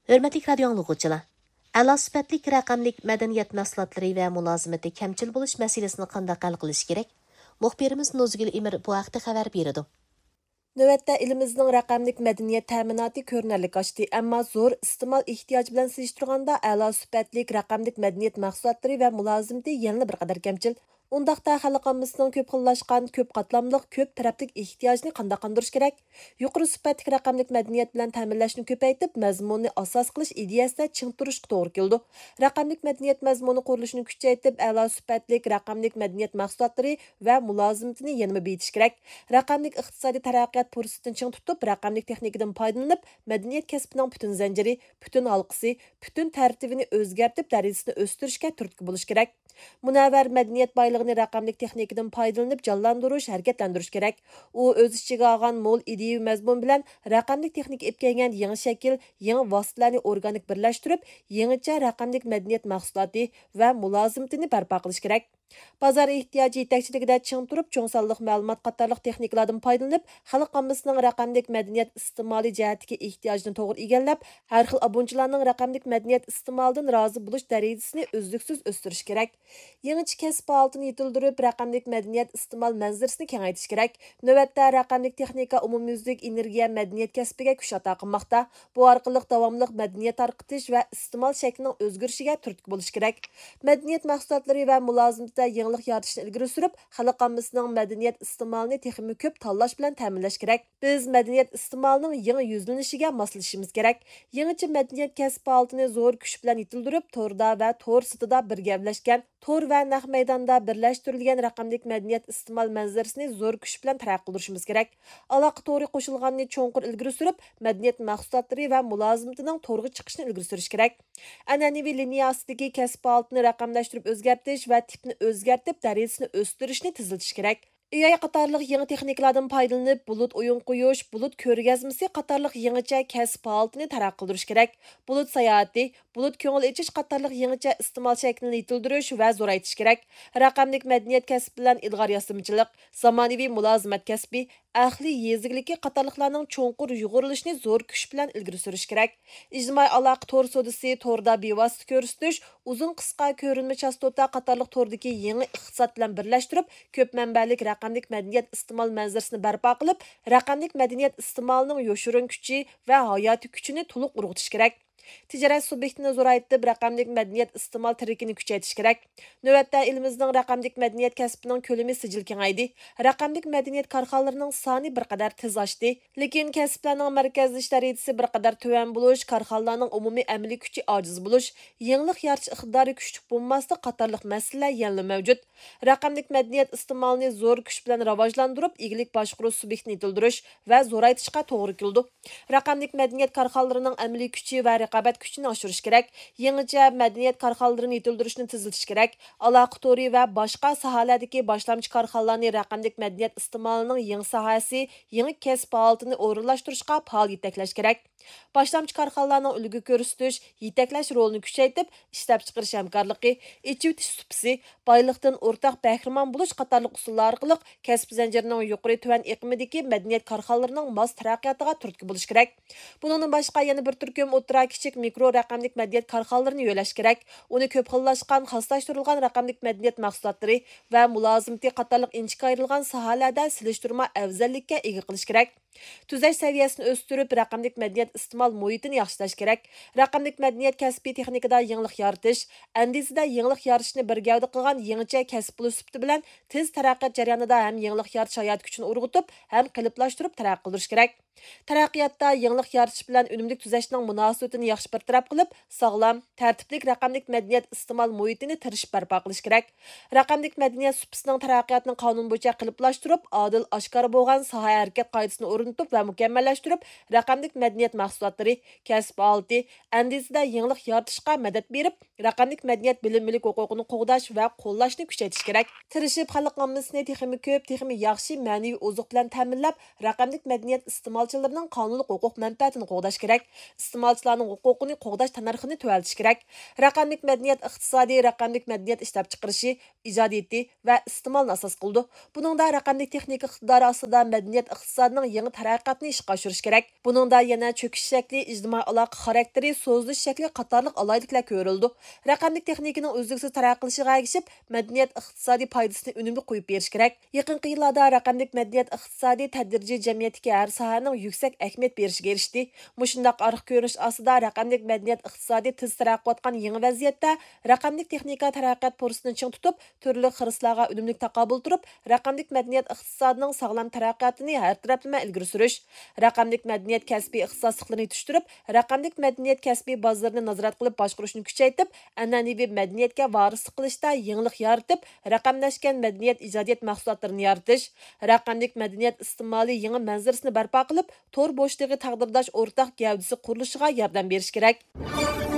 Hörmətli radio anlıqçılar, əla sifətlik rəqəmlik mədəniyyət məhsullatları və mülazimati kəmçil buluş məsələsini qandaq hal qilish kerak? Muxbirimiz Nozgül İmir bu haqda xəbər berdi. Növətdə ilimizning raqamlik madaniyat ta'minoti ko'rinarlik oshdi, ammo zo'r iste'mol ehtiyoji bilan solishtirganda a'lo sifatlik raqamlik madaniyat mahsulotlari va mulozimati yana bir qadar kamchil. Undaqda xalqimizning ko'p xillashgan, ko'p qatlamliq, ko'p taraflik ehtiyojni qanday qondirish kerak? Yuqori sifatli raqamlik madaniyat bilan ta'minlashni ko'paytib, mazmunni asos qilish ideyasida ching turishga to'g'ri keldi. Raqamlik madaniyat mazmuni qurilishini kuchaytirib, a'lo sifatli raqamlik madaniyat mahsulotlari va mulozimatini yanada betish kerak. Raqamlik iqtisodiy taraqqiyot fursatini ching tutib, raqamlik texnikadan foydalanib, madaniyat kasbining butun zanjiri, butun halqasi, butun tartibini o'zgartirib, darajasini o'stirishga turtki bo'lish kerak. Munavvar madaniyat boyligini raqamlik texnikadan foydalanib jonlantirish, harakatlantirish kerak. U o'z ichiga olgan mo'l ideya mazmun bilan raqamlik texnika olib kelgan yangi shakl, yangi vositalarni organik birlashtirib, yangicha raqamlik madaniyat mahsuloti va mulozimatini barpo qilish kerak. Bozor ehtiyoji yetakchiligida ching turib, cho'ng sonliq ma'lumot qatorliq texnikalardan foydalanib, xalqimizning raqamlik madaniyat iste'moli jihatiga ehtiyojini to'g'ri egallab, har xil abunchilarning raqamlik madaniyat iste'molidan rozi bo'lish darajasini uzluksiz o'stirish kerak. Yangicha kasb holatini yetildirib, raqamlik madaniyat iste'mol manzarasini kengaytirish kerak. Navbatda raqamlik texnika umumyuzlik energiya madaniyat kasbiga kuch ato qilmoqda. Bu orqali davomli madaniyat tarqitish va iste'mol shaklining o'zgarishiga turtki bo'lish kerak. Madaniyat mahsulotlari va mulozimatda yangilik yaratishni ilgari surib, xalqimizning madaniyat iste'molini texmi ko'p tanlash bilan ta'minlash kerak. Biz madaniyat iste'molining yangi yuzlanishiga moslashimiz kerak. Yangicha madaniyat kasb holatini zo'r kuch bilan yetildirib, to'rda va to'r sitida birgablashgan, to'r va naq maydonda birlashtirilgan raqamlik madaniyat iste'mol manzarasini zo'r kuch bilan taraqqiy qilishimiz kerak. Aloqa to'ri qo'shilganini cho'nqur ilgari surib, madaniyat mahsulotlari va mulozimatining to'rga chiqishini ilgari surish kerak. An'anaviy liniyasidagi kasb holatini raqamlashtirib o'zgartirish va tipni o'zgartib, darajasini o'stirishni tezlatish kerak. AI qatarlıq yangi texnikalardan foydalanib, bulut o'yin qo'yish, bulut ko'rgazmasi qatarlıq yangicha kasb holatini taraqqiy qildirish kerak. Bulut sayohati, bulut ko'ngil ichish qatarlıq yangicha iste'mol shaklini yetildirish va zo'raytirish kerak. Raqamlik madaniyat kasbi bilan ilg'or yasamochilik, zamonaviy mulozimat kasbi, ahli yezigligi qatarliqlarning cho'nqur yug'urilishini zo'r kuch bilan ilgari surish kerak. Ijtimoiy aloqa to'r sodisi, to'rda bevosita ko'rsatish, uzun qisqa ko'rinma chastota qatarliq to'rdagi yangi iqtisod bilan birlashtirib, ko'p manbalik raqamlik madaniyat iste'mol manzarasini barpo qilib, raqamlik madaniyat iste'molining yoshirin kuchi va hayotiy kuchini to'liq urg'utish kerak. Tijorat subyektini zo'raytirib, raqamlik madaniyat iste'mol tirikini kuchaytirish kerak. Navbatda elimizning raqamlik madaniyat kasbining ko'lami sijil kengaydi. Raqamlik madaniyat korxonalarining soni bir qadar tez oshdi, lekin kasblarning markazlash darajasi bir qadar tuvan bo'lish, korxonalarning umumiy amaliy kuchi ojiz bo'lish, yangilik yaratish iqtidori kuchli bo'lmaslik qatorliq masalalar yana mavjud. Raqamlik madaniyat iste'molini zo'r kuch bilan rivojlantirib, egilik boshqaruv subyektini yetildirish va zo'raytirishga to'g'ri keldi. Raqamlik madaniyat korxonalarining amaliy kuchi va raqobat kuchini oshirish kerak. Yangicha madaniyat korxonalarini yetildirishni tezlatish kerak. Aloqa to'ri va boshqa sohalardagi boshlamchi korxonalarni raqamlik madaniyat iste'molining yangi sohasi, yangi kasb holatini o'rinlashtirishga faol yetaklash kerak. Boshlamchi korxonalarning ulgu ko'rsatish, yetaklash rolini kuchaytirib, ishlab chiqarish hamkorligi, ichivtish supsi, boyliqdan o'rtaq bahramon bo'lish qatorliq usullar orqali kasb zanjirining yuqori tuvan iqimidagi madaniyat korxonalarining mos taraqqiyotiga turtki bo'lish kerak. Bundan boshqa yana bir turkum o'tira kichik mikro raqamlik madaniyat korxonalarini yo'lash kerak. Uni ko'p xillashgan, xoslashtirilgan raqamlik madaniyat mahsulotlari va mulozimati qatorliq inchga ayrilgan sohalarda silishtirma afzallikka ega qilish kerak. Tuzash saviyasini o'stirib, raqamlik madaniyat iste'mol muhitini yaxshilash kerak. Raqamlik madaniyat kasbiy texnikada yangilik yaratish, andizada yangilik yaratishni bir gavda qilgan yangicha kasb bo'lish sifati bilan tez taraqqiyot jarayonida ham yangilik yaratish hayot kuchini urg'utib, ham qiliplashtirib taraqqiy qilish kerak. Taraqqiyotda yangilik yaratish bilan unumli tuzashning munosabatini yaxshi bartaraf qilib, sog'lom, tartibli raqamlik madaniyat iste'mol muhitini tirishib barpo qilish kerak. Raqamlik madaniyat supasining taraqqiyotini qonun bo'yicha qiliplashtirib, odil, oshkora bo'lgan soha harakat qoidasini o'rnatib va mukammallashtirib, raqamlik madaniyat mahsulotlari, kasb holati, andizada yangilik yaratishga madad berib, raqamlik madaniyat bilim-milk huquqini qo'g'dash va qo'llashni kuchaytirish kerak. Tirishib, xalqimizni texmi ko'p, texmi yaxshi ma'naviy oziq bilan ta'minlab, raqamlik madaniyat iste'molchilarining qonunli huquq manfaatini qo'g'dash kerak. Iste'molchilarning huquqini qo'g'dash tanarxini tuvaltish kerak. Raqamlik madaniyat iqtisodiy raqamlik madaniyat ishlab chiqarishi, ijodiyati va iste'molni asos qildi. Buningda raqamlik texnika iqtidori ostida madaniyat iqtisodining yangi taraqqiyotini ishga oshirish kerak. Buningda yana cho'kish shakli, ijtimoiy aloqa xarakteri, so'zlish shakli qatorliq alayliklar ko'rildi. Raqamlik texnikaning uzluksiz taraqqilishiga ergishib, madaniyat iqtisodiy foydasini unumli qo'yib berish kerak. Yaqinqi yillarda raqamlik madaniyat iqtisodiy tadrijiy jamiyatga har sohaning yuksak ahamiyat berishiga erishdi. Mushundaq ariq ko'rinish ostida raqamlik madaniyat iqtisodiy tez taraqqiyotgan yangi vaziyatda raqamlik texnika taraqqiyot fursatini ching tutib, turli xirislarga unumli taqobil turib, raqamlik madaniyat iqtisodining sog'lom taraqqiyotini har taraflama ilgari surish, raqamlik madaniyat kasbiy ixtisosliklarini yetishtirib, raqamlik madaniyat kasbiy bozorini nazorat qilib boshqarishni kuchaytirib, an'anaviy madaniyatga varislik qilishda yangilik yaratib, raqamlashgan madaniyat ijodiyat mahsulotlarini yaratish, raqamlik madaniyat iste'moli yangi manzarasini barpo qilib, tor bo'shligi taqdirdosh o'rtaq gavdasi qurilishiga yordam berish kerak.